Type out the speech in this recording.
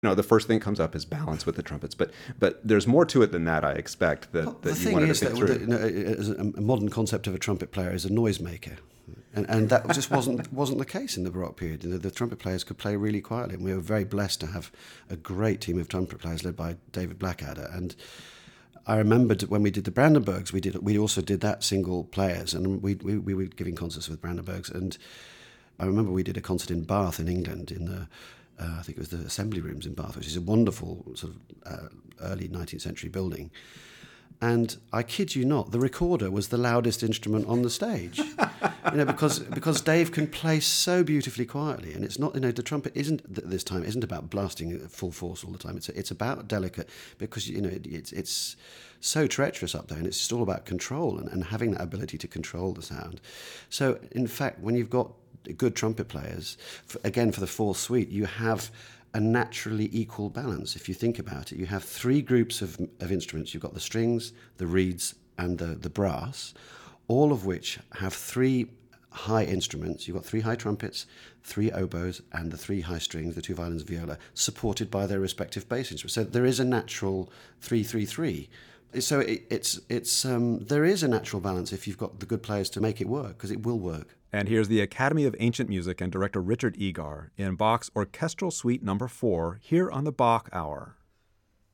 The first thing comes up is balance with the trumpets, but there's more to it than that. I expect that The you thing wanted to is think that through. a modern concept of a trumpet player is a noisemaker. And that just wasn't the case in the Baroque period. The trumpet players could play really quietly, and we were very blessed to have a great team of trumpet players led by David Blackadder. And I remembered when we did the Brandenburgs, we also did that single players, and we were giving concerts with Brandenburgs. And I remember we did a concert in Bath in England in the I think it was the Assembly Rooms in Bath, which is a wonderful sort of early 19th century building. And I kid you not, the recorder was the loudest instrument on the stage. Because Dave can play so beautifully quietly, and it's not, the trumpet isn't about blasting at full force all the time. It's about delicate, because it's so treacherous up there, and it's just all about control and having that ability to control the sound. So in fact, when you've got good trumpet players, for the fourth suite, you have a naturally equal balance. If you think about it, you have three groups of instruments. You've got the strings, the reeds, and the brass, all of which have three high instruments. You've got three high trumpets, three oboes, and the three high strings, the two violins and viola, supported by their respective bass instruments. So there is a natural 3-3-3. So there is a natural balance if you've got the good players to make it work, because it will work. And here's the Academy of Ancient Music and director Richard Egar in Bach's Orchestral Suite No. 4 here on the Bach Hour.